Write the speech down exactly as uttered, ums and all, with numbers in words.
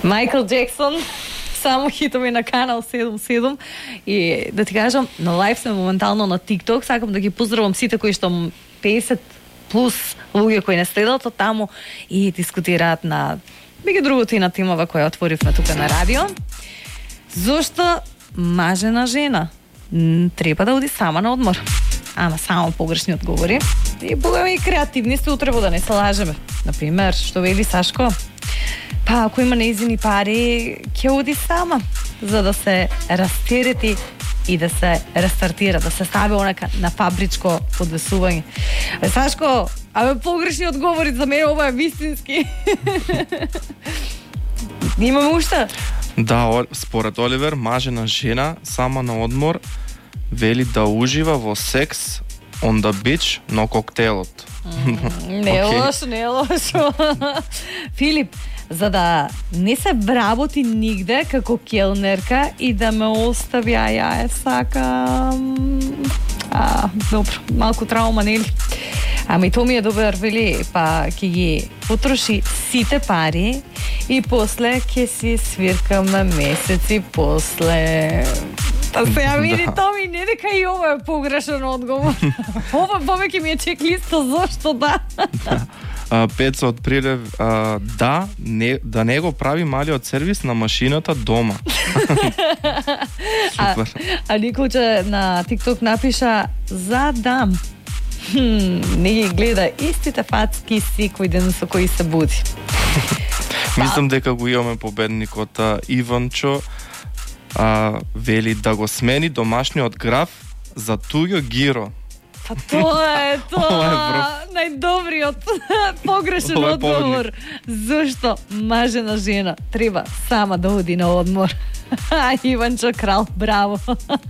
Майкъл Джексон, само хитове на Канал седум седум. И да ти кажам, на лайв сме моментално на TikTok. Сакам да ги поздравам сите кои што песет плюс луѓе кои не следат од таму и дискутираат на биге другото и на тимова која отворивме тука на радио. Зошто мажена жена треба да оди сама на одмор? Ама само погрешни одговори. И будеме и креативни, се утре да не се лажеме. Например, што вели Сашко? Па ако има неизини пари, ќе оди сама, за да се растерети и да се рестартира, да се стави онака на фабричко подвесување. Е, Сашко, абе погрешни одговори, за мене ова е вистински. Имаме уште? Да, според Оливер, мажена жена сама на одмор вели да ужива во секс on the beach, но коктейлот. Mm, не е okay. Лошо, не е лошо. Филип, за да не се вработи нигде како келнерка и да ме остави, а ја е сакам... А, добро, малку траума, нели? Ама и то ми е добар, вели, па ќе ги потроши сите пари и после ќе си свиркаме месеци после... Та сега види, да. То ми не дека и ова е погрешен одговор. Ова повеќе ми е чек-листа, зошто да? Да. А, Пеца од Прилев, а, да, не, да не го прави малиот сервис на машината дома. а, а Николче на TikTok напиша за дам. Хм, не ги гледа истите фацки секој ден со кои се буди. Мислам дека го имаме победникот Иванчо. А, вели да го смени домашниот граф за туѓо гиро. Па тоа е тоа, најдобриот погрешен е одговор. Зошто мажена жена треба сама да оди на одмор? Иванчо крал, браво.